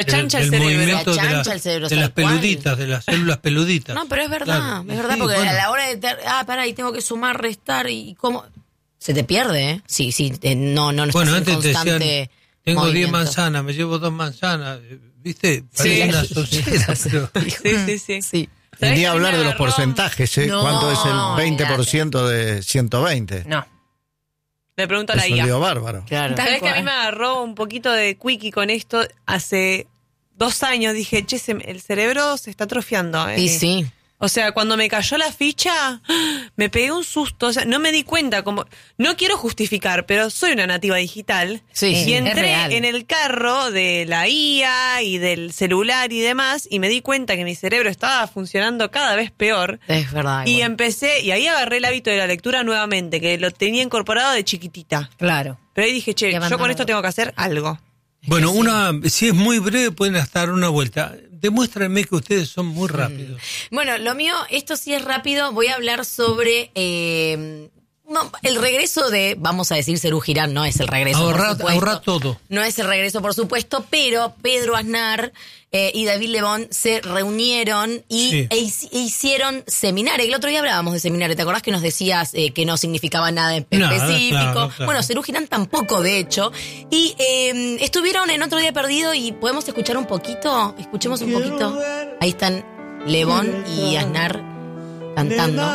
Chancha el del cerebro. movimiento Chancha el cerebro, de las tal cual. peluditas, de las células peluditas. No, pero es verdad, Claro. es verdad, Sí, porque bueno. a la hora de... pará, y tengo que sumar, restar, y cómo... Se te pierde, ¿eh? Sí, no estás Bueno, en antes te constante decían, tengo 10 movimiento. manzanas, me llevo 2 manzanas, ¿viste? Sí. Parece una sociedad, pero... Sí. Sí. Y ni ¿Sabés que a mí hablar me de los agarró? porcentajes, ¿eh? No, ¿Cuánto es el 20% de 120? No. Le pregunto a Es la un IA. lío bárbaro. Claro. ¿Sabés que a mí cual. me agarró un poquito de quickie con esto? Hace 2 años dije, che, el cerebro se está atrofiando. Y sí. O sea, cuando me cayó la ficha, me pegué un susto. O sea, no me di cuenta. No quiero justificar, pero soy una nativa digital. Sí, y sí, es entré real. en el carro de la IA y del celular y demás, y me di cuenta que mi cerebro estaba funcionando cada vez peor. Es verdad. Y igual. y ahí agarré el hábito de la lectura nuevamente, que lo tenía incorporado de chiquitita. Claro. Pero ahí dije, che, Y yo con abandonado. esto tengo que hacer algo. Bueno, si es muy breve, pueden hasta dar una vuelta. Demuéstrenme que ustedes son muy rápidos. Bueno, lo mío, esto sí es rápido. Voy a hablar sobre el regreso de, vamos a decir, Serú Girán. No es el regreso, por supuesto. Ahorra todo. No es el regreso, por supuesto, pero Pedro Aznar y David Lebón se reunieron Sí. e hicieron seminario. El otro día hablábamos de seminario. ¿Te acordás que nos decías que no significaba nada Nada, específico? claro. Bueno, Serú Girán tampoco, de hecho. Y estuvieron en Otro Día Perdido y podemos escuchar un poquito. Escuchemos un poquito. Ahí están Lebón y Aznar cantando.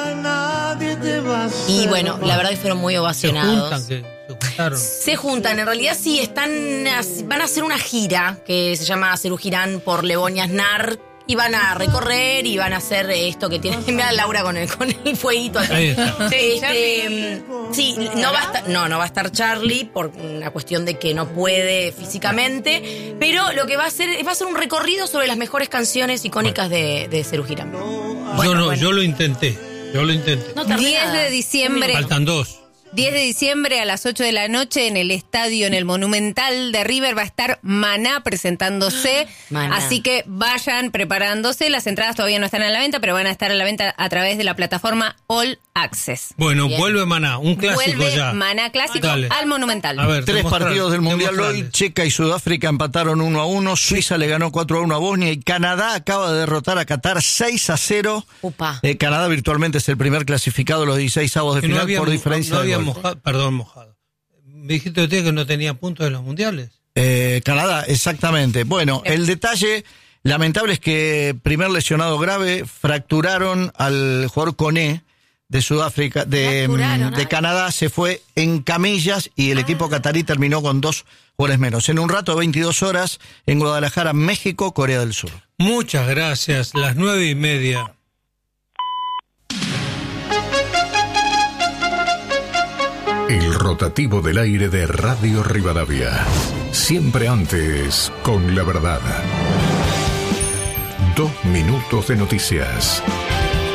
Y bueno, la verdad que fueron muy Se ovacionados. juntaron. Se juntan, en realidad sí, van a hacer una gira que se llama Serú Girán por Lebón y Aznar. Y van a recorrer y van a hacer esto que tiene. Mira a Laura con el fueguito atrás. Ahí está. Sí, no va a estar Charlie por una cuestión de que no puede físicamente, pero lo que va a hacer un recorrido sobre las mejores canciones icónicas de Serú Girán. Yo lo intenté. No tardé 10 nada. de diciembre. Faltan 2. 10 de diciembre a las 8 de la noche en el estadio, en el Monumental de River, va a estar Maná presentándose. Maná. Así que vayan preparándose. Las entradas todavía no están a la venta, pero van a estar a la venta a través de la plataforma All Access. Bueno, Bien. vuelve Maná, un clásico Vuelve ya. Maná clásico Dale. al Monumental. A ver, 3 partidos del Mundial hoy. demostrales. Checa y Sudáfrica empataron 1-1. Suiza le ganó 4-1 a Bosnia. Y Canadá acaba de derrotar a Qatar 6-0. Upa. Canadá virtualmente es el primer clasificado de los 16avos de Que no final había, por diferencia no de había gol. mojado. Me dijiste usted que no tenía puntos en los mundiales. Canadá, exactamente. Bueno, el detalle lamentable es que primer lesionado grave, fracturaron al jugador Koné de Sudáfrica, de Canadá, se fue en camillas y el equipo catarí terminó con 2 goles menos. En un rato, 22 horas, en Guadalajara, México, Corea del Sur. Muchas gracias, las 9:30. El rotativo del aire de Radio Rivadavia. Siempre antes, con la verdad. 2 minutos de noticias.